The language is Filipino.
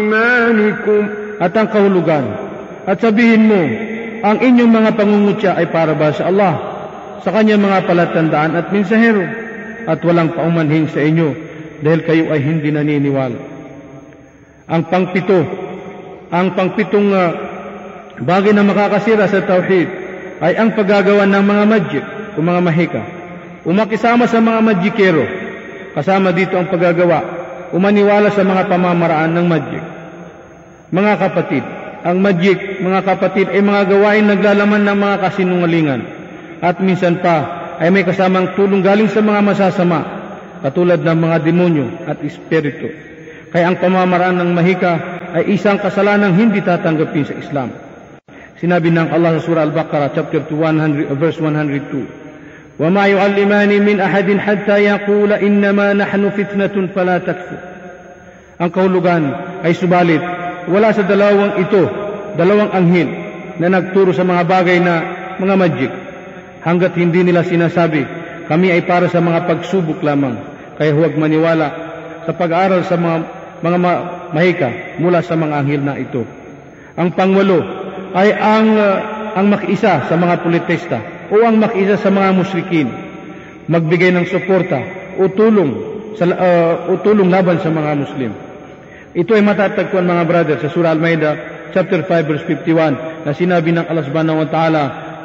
إيمانكم at ang kahulugan. At sabihin mo, ang inyong mga pangungutya ay para ba sa Allah, sa kanyang mga palatandaan at mensahero, at walang paumanhin sa inyo dahil kayo ay hindi naniniwala. Ang pangpitong bagay na makakasira sa tauhid ay ang paggagawa ng mga magic o mga mahika. Umakisama sa mga magikero, kasama dito ang paggagawa, umaniwala sa mga pamamaraan ng magic. Mga kapatid, ang magic, mga kapatid, ay mga gawain naglalaman ng mga kasinungalingan at minsan pa ay may kasamang tulong galing sa mga masasama katulad ng mga demonyo at espiritu. Kaya ang pamamaraan ng mahika ay isang kasalanang hindi tatanggapin sa Islam. Sinabi ng Allah sa Surah Al-Baqarah chapter 100 verse 102, وَمَا يُعَلِّمَانِ مِنْ أَحَدٍ حَتَّى يَقُولَ إِنَّمَا نَحْنُ فِتْنَةٌ فَلَا تَكْفُرْ. Ang kahulugan ay subalit wala sa dalawang anghel na nagturo sa mga bagay na mga magic, hanggat hindi nila sinasabi, kami ay para sa mga pagsubok lamang, kaya huwag maniwala sa pag-aaral sa mga mahika mula sa mga anghel na ito. Ang pangwalo ay ang makiisa sa mga politista o ang makiisa sa mga musyrikin, magbigay ng suporta o tulong laban sa mga Muslim. Ito ay matatagpuan, mga brother, sa Surah Al-Ma'idah chapter 5 verse 51 na sinabi ng Allah subhanahu wa ta'ala,